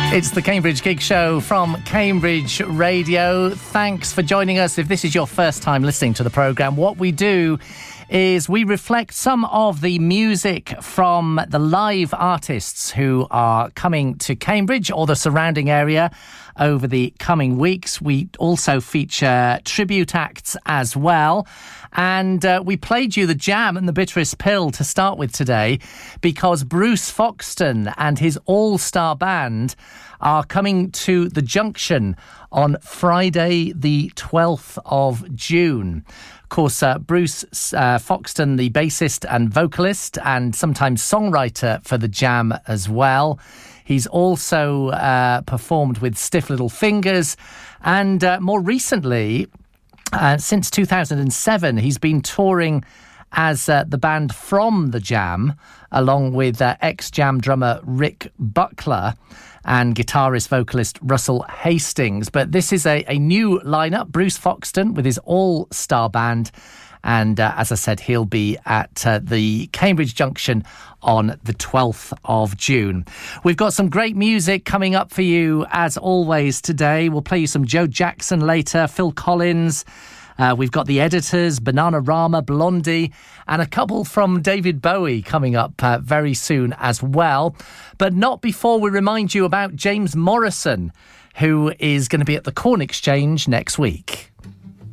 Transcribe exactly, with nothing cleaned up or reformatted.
It's the Cambridge Gig Show from Cambridge Radio. Thanks for joining us. If this is your first time listening to the programme, what we do is we reflect some of the music from the live artists who are coming to Cambridge or the surrounding area over the coming weeks. We also feature tribute acts as well. And uh, we played you the Jam and the Bitterest Pill to start with today because Bruce Foxton and his all-star band are coming to the Junction on Friday the twelfth of June. Of course, uh, Bruce uh, Foxton, the bassist and vocalist and sometimes songwriter for the Jam as well. He's also uh, performed with Stiff Little Fingers and uh, more recently, uh, since two thousand seven, he's been touring as uh, the band from the Jam, along with uh, ex-Jam drummer Rick Buckler and guitarist vocalist Russell Hastings. But this is a, a new lineup. Bruce Foxton with his all-star band. And uh, as I said, he'll be at uh, the Cambridge Junction on the twelfth of June. We've got some great music coming up for you, as always, today. We'll play you some Joe Jackson later, Phil Collins. Uh, we've got the Editors, Bananarama, Blondie, and a couple from David Bowie coming up uh, very soon as well. But not before we remind you about James Morrison, who is going to be at the Corn Exchange next week.